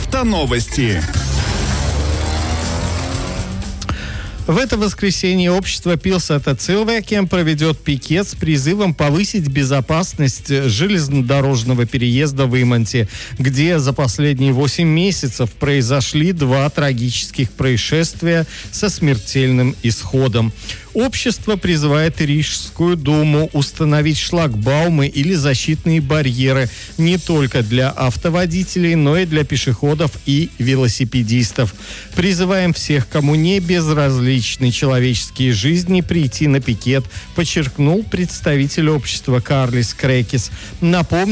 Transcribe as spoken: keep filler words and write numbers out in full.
Автоновости. В это воскресенье общество Пилсата Cilvēkiem проведет пикет с призывом повысить безопасность железнодорожного переезда в Иманте, где за последние восемь месяцев произошли два трагических происшествия со смертельным исходом. Общество призывает Рижскую думу установить шлагбаумы или защитные барьеры не только для автоводителей, но и для пешеходов и велосипедистов. Призываем всех, кому не безразличны человеческие жизни, прийти на пикет, подчеркнул представитель общества Карлис Крекис. Напомню,